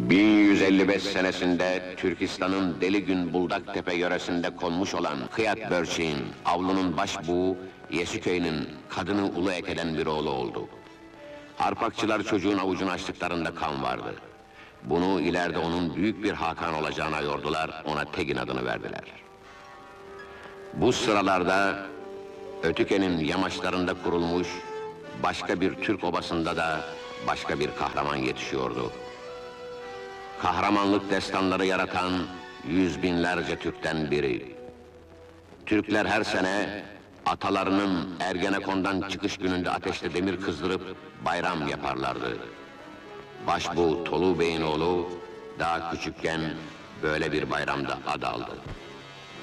1155 senesinde Türkistan'ın Deligün Buldaktepe yöresinde konmuş olan Kıyat Börçek'in, avlunun başbuğu Yeşiköy'ün kadını ulu ekeden bir oğlu oldu. Harpakçılar çocuğun avucunu açtıklarında kan vardı. Bunu ileride onun büyük bir Hakan olacağına yordular, ona Tegin adını verdiler. Bu sıralarda Ötüken'in yamaçlarında kurulmuş başka bir Türk obasında da başka bir kahraman yetişiyordu. Kahramanlık destanları yaratan yüz binlerce Türk'ten biri. Türkler her sene atalarının Ergenekon'dan çıkış gününde ateşte demir kızdırıp bayram yaparlardı. Başbuğ Tolu Bey'in oğlu daha küçükken böyle bir bayramda ad aldı.